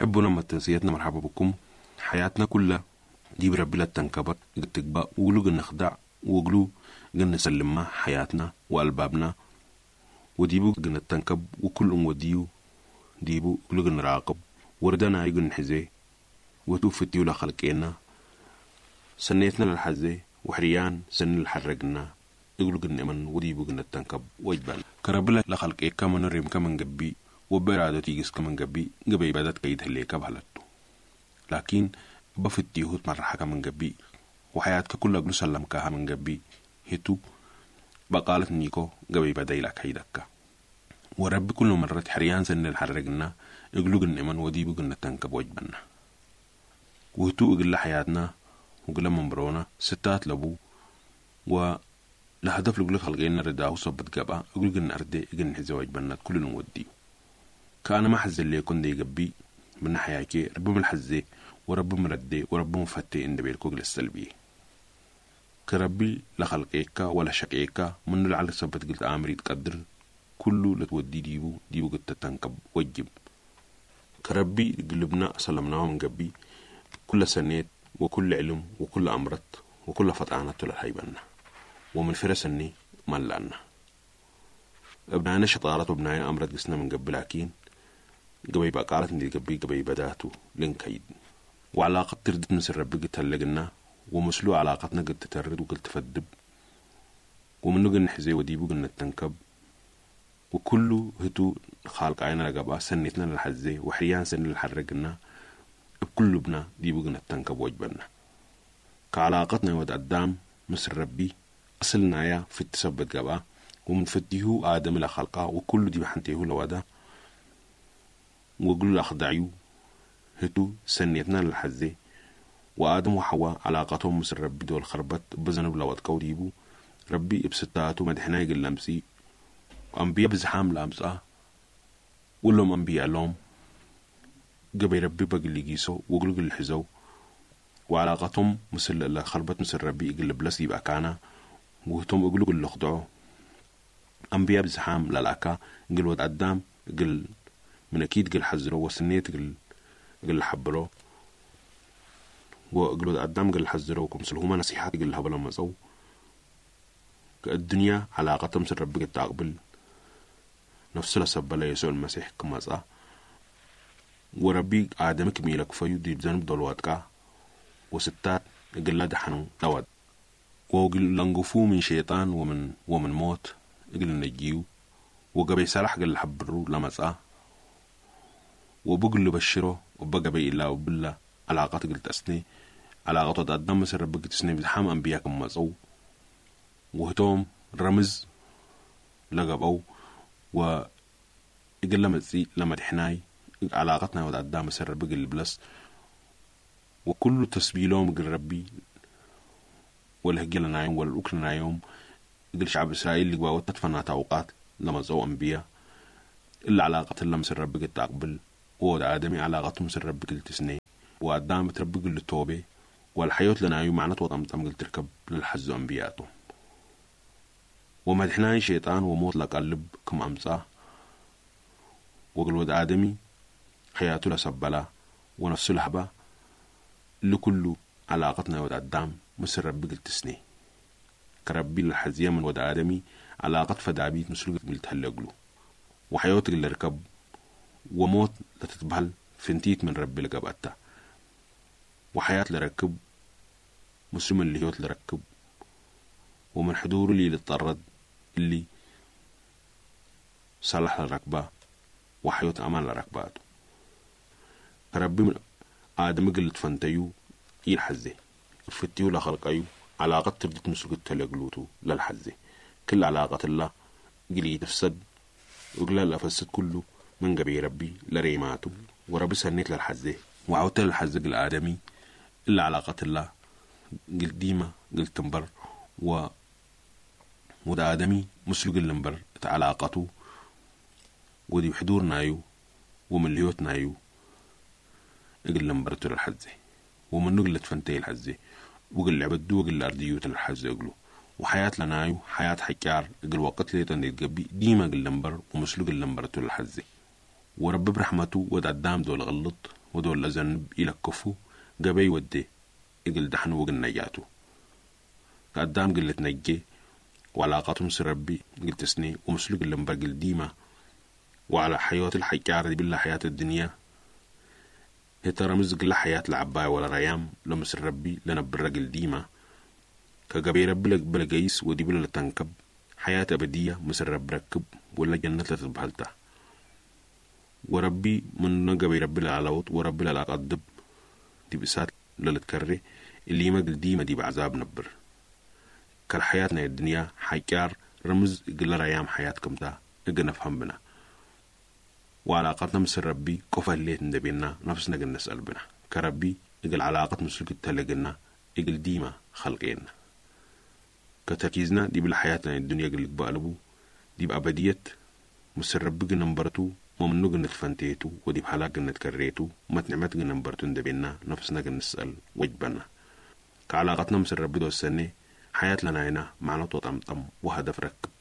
حبونا ما تنسيتنا مرحبا بكم. حياتنا كلها دي بربي لا تنكبر تكبا وقلو قلنا نخدع وقلو قلنا نسلم ما حياتنا وألبابنا وديبو قلنا تنكب وكل وديو ديبو قلو قلنا راقب وردنا يقلنا حزي وتوفتيو لخلقينا سنيتنا للحزي وحريان سن الحرقنا يقولوا قلنا من وديبو قلنا تنكب وجبان كربلا لخلقي كما نريم كما نقبي وبرادو تيجس كما نقبي قبي بدات كيد هليك بحلتو لكن بفتيهوت مرحا كما نقبي وحياتك كلها قلو سلم كاها من قبي هتو بقالت نيكو قبي بداي لك هيدك وربي كل مرة حريان سن الحرقنا يقولوا قلنا من وديبو قلنا تنكب وجبنا وهتو قل حياتنا وقل منبرونا ستات لبو و لهدف لقول خلقينا رداه وصبت قبا أقول قلنا أردي قلنا حزواج بنات كل نودي كأنا ما حز اللي يكون دي قبي من حياكي رب الحزي ورب مردي ورب مفتي إن بيركو قل السلبي كربي لخلقيكا ولا شقيكا من العلى صبت قلت آمري تقدر كله لتودي ديبو قلت تنكب وجب كربي قلبنا سلمناه من قبي كل سنيت وكل علم وكل أمرت وكل فتعانات للحيبنا ومن فرسني ملأنا ابنانا شطارت وابنايا أمرت قسنا من قبل لكن قبي بقالت ندي قبي بداتو لنكيد وعلاقة تردد مسر ربي قلت هلقنا ومسلو علاقتنا قلت تترد وقلت تفدب ومنو قلنا حزي وديبو قلنا تنكب وكله هتو خالق عينا لقبا سنتنا للحزي وحريان سن للحرقنا بكل ابنا ديبو قلنا تنكب وجبنا كعلاقتنا ود قدام مسر ربي أصلنا يا في التثبت قبا ومن فتيه آدم لخلقه وكل دي بحنتيه لودا وقل أخدعيو هتو سنيتنا للحزي وآدم وحواء علاقتهم مسر ربي دول خربت بزنب لواد كوديبو ربي بستاتو مدحنا يقل لمسي وأنبياء بزحام لامسا ولهم أنبياء لهم قبي ربي بقل لقيسو وقل قل حزو وعلاقتهم مسل خربت مسر ربي يقل بلس يبقى كانا وهتم يقولوا قل لخدعوا أنبياء بزحام للعكا قل ود قدام قل من أكيد قل حزروا وسنيت قل حبروا وقل ود قدام قل حزروا وكمسلهما نصيحات قل هبلا مزو الدنيا علاقتهم مسر ربي قد تقبل نفس لسبلا يسوع المسيح كما صح وربي آدم كميلك فيو دي بزنب دولواتكا وستات قل لدحنو دواد وقل لنقفو من شيطان ومن موت قل نجيو وقبي سلح قل حبرو لمسا وبقل بشرو وبقبي إلا وبلا علاقات قل تسني علاقات تقدم مسر ربك تسني بزحام أنبياء مصو وهتوم رمز لقبو وقل لمسي لمدحناي علاقتنا وتقدم مسر ربك البلس وكل تسبيلهم قل ربي والهجلنا يوم والأكلنا يوم قل شعب إسرائيل اللي قوات تدفنا توقات لما زو أنبياء إلا علاقة اللي مسر ربك التقبل وود آدمي علاقة مسر ربك التسني وقدام تربك للتوبة والحياة لنا يوم معنات وطمطم قل تركب للحز أنبياته ومدحناي شيطان وموت لك قلب كم أمساه وقل ود آدمي حياته لسبلا ونفس الحبا لكل علاقتنا ود قدام مسر ربك التسني كربي الحزية من ود آدمي علاقة فدابيت مسلوك ملتهلقلو وحياتك اللي ركب وموت لتتبهل فنتيت من ربي لقباتا وحياة لركب مسلم اللي هيوت لركب ومن حضور اللي للطرد اللي صلح للركبة وحيوت أمان لركباته كربي من آدم قلت فانتيو يلحزي فتيو لخلقايو علاقة تردت مسلوك التلقلوتو للحزي كل علاقة الله قلي تفسد وقال الأفسد كله من قبي ربي لريماته وربي سنيت للحزي وعوت للحزي الآدمي إلا علاقة الله قلت ديما قلت تنبر ودا آدمي مسلوك اللنبر علاقته ودي حضورنايو ومن ليوتنايو قل لنبرتو للحزي ومن نقلت فنتي الحزي وقل عبدو وقل أرديوت الحزي يقلو وحياة لنايو حياة حكار قل وقت ليتن يتقبي ديما قل لنبر ومسلوق اللنبرتو للحزي ورب برحمته ود قدام دول غلط ودول لذنب إلى كفو قبي ودي إقل دحن وقل نياتو قدام قلت نجي وعلاقاتهم سر ربي قلت سني ومسلوق اللي مبرقل ديما وعلى حياة الحجارة دي بالله حياة الدنيا هترى مزق لحياة العباية ولا ريام لما سر ربي لنا بالرقل ديما كقبي ربي لك بلا قيس ودي بلا تنكب حياة أبدية مسر رب ركب ولا جنة تتبهلتها وربي من نقبي ربي العلاوت وربي العقدب دي بسات للتكري اللي يمقل ديما دي بعذاب نبر كالحياتنا الدنيا حيكار رمز قل ريام حياتكم دا اقنا نفهم بنا وعلاقتنا مسر ربي كفا اللي تندبينا نفسنا قل نسأل بنا كربي اقل علاقة مسلك التلقنا اقل ديما خلقينا كتركيزنا دي بالحياتنا الدنيا قل بقلبو دي بأبدية مسر ربي قل نمبرتو ومنو قل نتفنتيتو ودي بحلاق قل نتكريتو ومت نعمت قل نمبرتو ندبينا نفسنا قل نسأل وجبنا كعلاقتنا مسر ربي دو السنة حياة لنا هنا معنى طمطم وهدف ركب